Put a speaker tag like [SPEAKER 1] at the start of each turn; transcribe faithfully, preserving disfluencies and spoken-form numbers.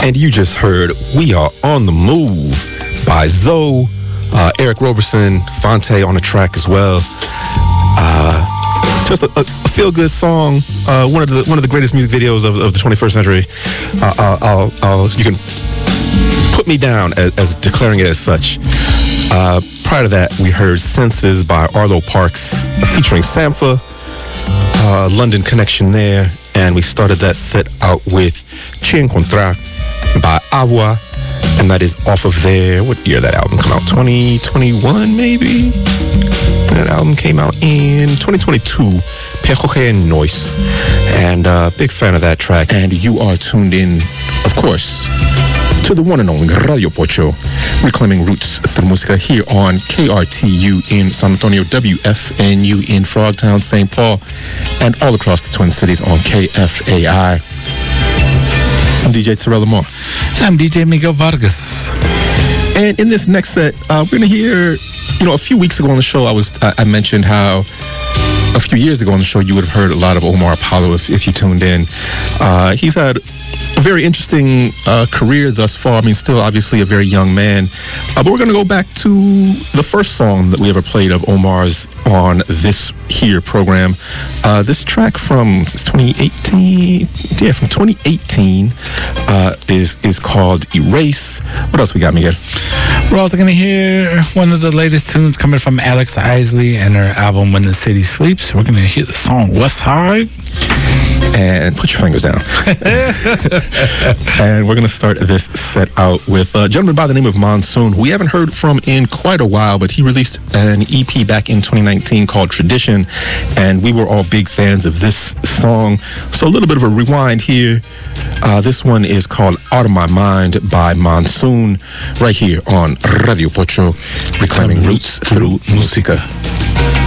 [SPEAKER 1] And you just heard We Are On The Move by Zoe, uh, Eric Roberson, Fonte on the track as well. Uh, just a, a feel-good song. Uh, one of the one of the greatest music videos of, of the twenty-first century. Uh, I'll, I'll, I'll, you can put me down as, as declaring it as such. Uh, prior to that, we heard Senses by Arlo Parks featuring Sampha. Uh, London connection there. And we started that set out with Che Encontrar by Agua, and that is off of their, what year that album come out? twenty twenty-one, maybe? That album came out in twenty twenty-two, Pejoje and Noise. And uh, big fan of that track. And you are tuned in, of course, to the one and only Radio Pocho, reclaiming roots through música here on K R T U in San Antonio, W F N U in Frogtown, Saint Paul, and all across the Twin Cities on K F A I. I'm D J Terrell Lamar.
[SPEAKER 2] And I'm D J Miguel Vargas.
[SPEAKER 1] And in this next set, uh, we're going to hear, you know, a few weeks ago on the show, I was I, I mentioned how a few years ago on the show, you would have heard a lot of Omar Apollo if, if you tuned in. Uh, he's had a very interesting uh, career thus far. I mean, still obviously a very young man. Uh, but we're going to go back to the first song that we ever played of Omar's on this here program. Uh, this track from twenty eighteen, yeah, from twenty eighteen uh, is is called Erase. What else we got, Miguel?
[SPEAKER 2] We're also going to hear one of the latest tunes coming from Alex Isley and her album When the City Sleeps. We're going to hear the song West Side.
[SPEAKER 1] And put your fingers down. And we're going to start this set out with a gentleman by the name of Monsoon, who we haven't heard from in quite a while, but he released an E P back in twenty nineteen called Tradition, and we were all big fans of this song. So a little bit of a rewind here. Uh, this one is called Out of My Mind by Monsoon, right here on Radio Pocho, reclaiming roots through música.